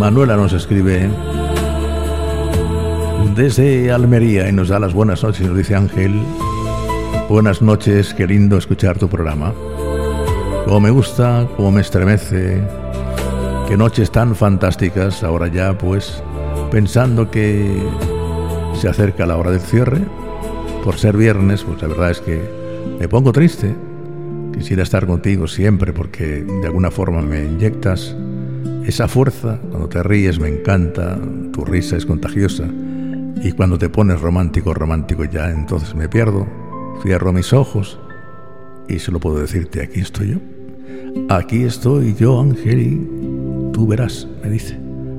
Manuela nos escribe desde Almería y nos da las buenas noches. Nos dice: Ángel, buenas noches, qué lindo escuchar tu programa. Cómo me gusta, cómo me estremece. Qué noches tan fantásticas. Ahora ya pues pensando que se acerca la hora del cierre. Por ser viernes, pues la verdad es que me pongo triste. Quisiera estar contigo siempre porque de alguna forma me inyectas esa fuerza. Cuando te ríes me encanta, tu risa es contagiosa. Y cuando te pones romántico ya, entonces me pierdo. Cierro mis ojos y solo puedo decirte: aquí estoy yo. Aquí estoy yo, Ángel, y tú verás, me dice.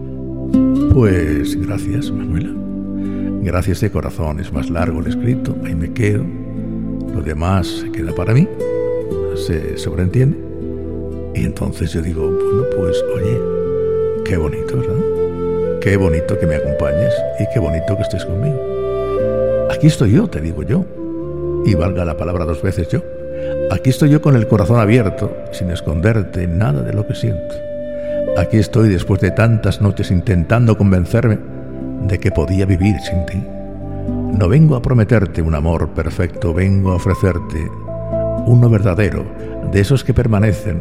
Pues gracias, Manuela. Gracias de corazón. Es más largo el escrito, ahí me quedo. Lo demás se queda para mí, se sobreentiende. Y entonces yo digo: bueno, pues oye, qué bonito, ¿verdad? Qué bonito que me acompañes y qué bonito que estés conmigo. Aquí estoy yo, te digo yo. Y valga la palabra 2 veces yo. Aquí estoy yo con el corazón abierto, sin esconderte nada de lo que siento. Aquí estoy después de tantas noches intentando convencerme de que podía vivir sin ti. No vengo a prometerte un amor perfecto, vengo a ofrecerte uno verdadero, de esos que permanecen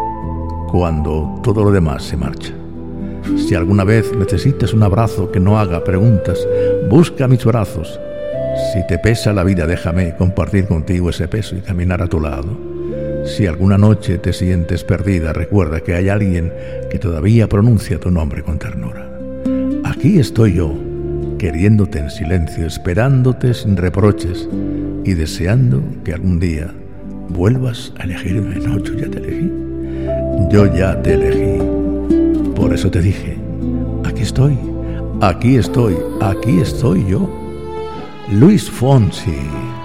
cuando todo lo demás se marcha. Si alguna vez necesitas un abrazo que no haga preguntas, busca mis brazos. Si te pesa la vida, déjame compartir contigo ese peso y caminar a tu lado. Si alguna noche te sientes perdida, recuerda que hay alguien que todavía pronuncia tu nombre con ternura. Aquí estoy yo, queriéndote en silencio, esperándote sin reproches y deseando que algún día vuelvas a elegirme. No, yo ya te elegí. Yo ya te elegí. Por eso te dije: aquí estoy, aquí estoy, aquí estoy yo. Luis Fonsi.